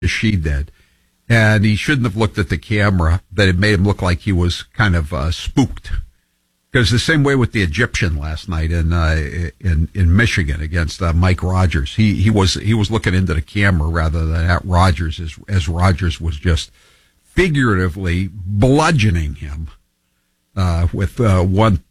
she did. And he shouldn't have looked at the camera, that it made him look like he was kind of spooked. Because the same way with the Egyptian last night in Michigan against Mike Rogers, he was looking into the camera rather than at Rogers, as Rogers was just figuratively bludgeoning him with one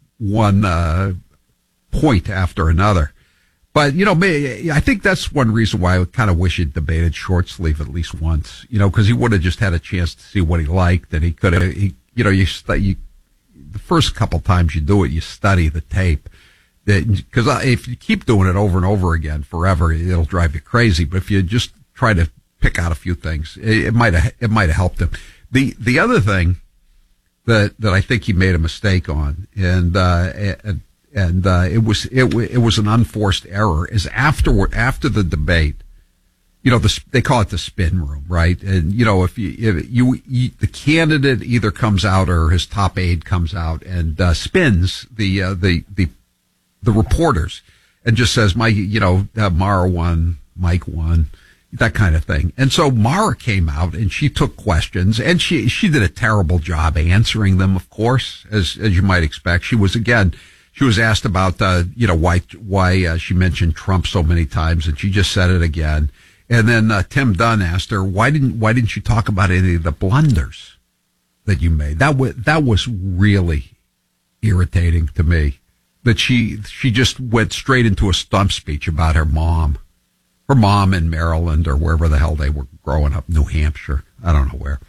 point after another. But, I think that's one reason why I kind of wish he'd debated short sleeve at least once, because he would have just had a chance to see what he liked, and he could have, the first couple times you do it, you study the tape. Because if you keep doing it over and over again forever, it'll drive you crazy. But if you just try to pick out a few things, it might have helped him. The other thing that I think he made a mistake on, and it was an unforced error, is after the debate. They call it the spin room, right? And, if the candidate either comes out or his top aide comes out and, spins the reporters and just says, Mara won, Mike won, that kind of thing. And so Mara came out and she took questions, and she did a terrible job answering them, of course, as you might expect. She was asked about, why she mentioned Trump so many times, and she just said it again. And then Tim Dunn asked her, why didn't you talk about any of the blunders that you made? That was really irritating to me, that she just went straight into a stump speech about her mom in Maryland or wherever the hell they were growing up, New Hampshire. I don't know where.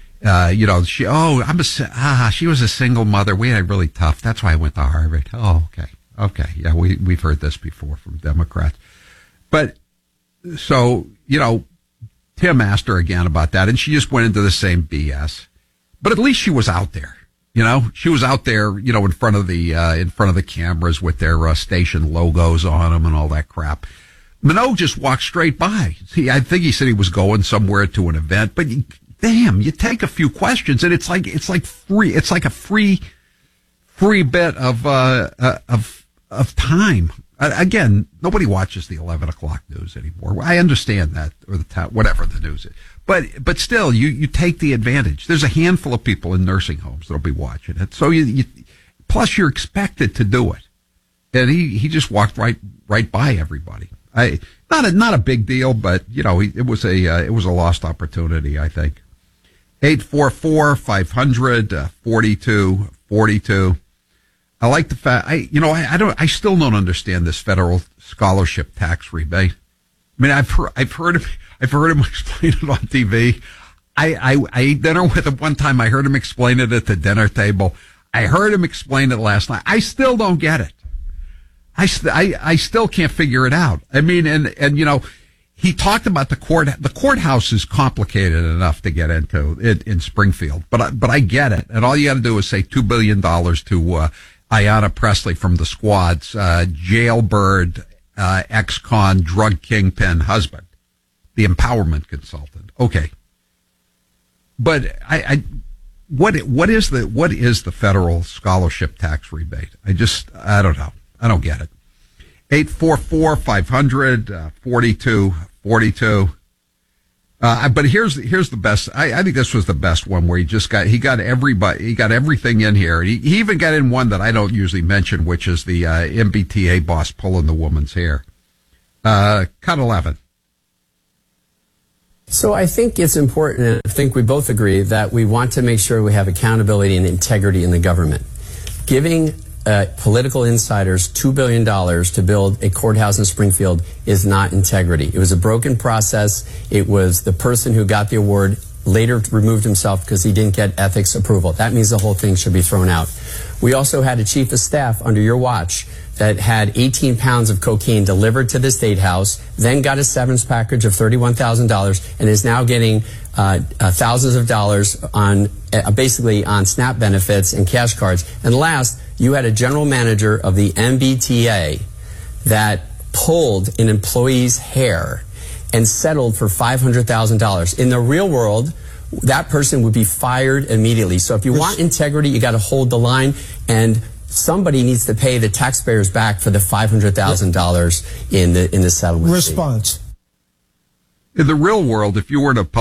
She was a single mother. We had it really tough. That's why I went to Harvard. Oh, okay. Yeah, we've heard this before from Democrats. But, so, Tim asked her again about that, and she just went into the same BS. But at least she was out there. She was out there, in front of the cameras with their station logos on them and all that crap. Minogue just walked straight by. See, I think he said he was going somewhere to an event, but damn, you take a few questions and it's like free. It's like a free bit of time. Again, nobody watches the 11 o'clock news anymore. I understand that, or whatever the news is. But still, you take the advantage. There's a handful of people in nursing homes that'll be watching it. So plus you're expected to do it. And he just walked right by everybody. Not a big deal, but it was a lost opportunity, I think. 844-500-4242. I like the fact, I still don't understand this federal scholarship tax rebate. I mean, I've heard him explain it on TV. I ate dinner with him one time. I heard him explain it at the dinner table. I heard him explain it last night. I still don't get it. I still can't figure it out. I mean, and he talked about the courthouse is complicated enough to get into in Springfield, but I get it. And all you got to do is say $2 billion to, Ayanna Pressley from the Squad's, jailbird, ex-con, drug kingpin husband, the empowerment consultant. Okay. But what is the federal scholarship tax rebate? I don't know. I don't get it. 844-500-4242. But here's the best. I think this was the best one where he got everybody, he got everything in here. He even got in one that I don't usually mention, which is the MBTA boss pulling the woman's hair. Cut 11. So I think it's important, and I think we both agree that we want to make sure we have accountability and integrity in the government. Giving political insiders $2 billion to build a courthouse in Springfield is not integrity. It was a broken process. It was the person who got the award later removed himself because he didn't get ethics approval. That means the whole thing should be thrown out. We also had a chief of staff under your watch that had 18 pounds of cocaine delivered to the State House, then got a severance package of $31,000, and is now getting thousands of dollars on basically on SNAP benefits and cash cards. And last, you had a general manager of the MBTA that pulled an employee's hair and settled for $500,000. In the real world, that person would be fired immediately. So if you want integrity, you got to hold the line, and somebody needs to pay the taxpayers back for the $500,000 in the settlement. Response. In the real world, if you were to